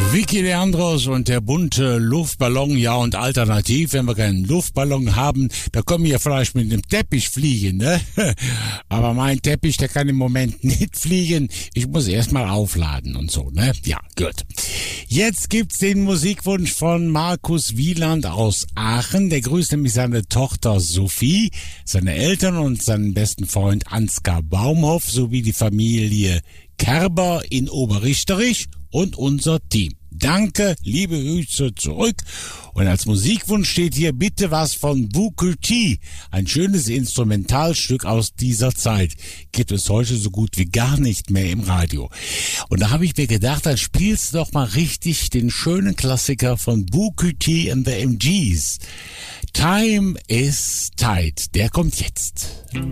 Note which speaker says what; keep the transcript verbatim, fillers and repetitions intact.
Speaker 1: Vicky Leandros und der bunte Luftballon, ja, und alternativ, wenn wir keinen Luftballon haben, da können wir vielleicht mit einem Teppich fliegen, ne? Aber mein Teppich, der kann im Moment nicht fliegen. Ich muss erstmal aufladen und so, ne? Ja, gut. Jetzt gibt's den Musikwunsch von Markus Wieland aus Aachen. Der grüßt nämlich seine Tochter Sophie, seine Eltern und seinen besten Freund Ansgar Baumhoff sowie die Familie Kerber in Oberrichterich und unser Team. Danke, liebe Grüße zurück. Und als Musikwunsch steht hier bitte was von Booker T. Ein schönes Instrumentalstück aus dieser Zeit. Gibt es heute so gut wie gar nicht mehr im Radio. Und da habe ich mir gedacht, dann spielst du doch mal richtig den schönen Klassiker von Booker T and the M Gs. Time is Tight. Der kommt jetzt.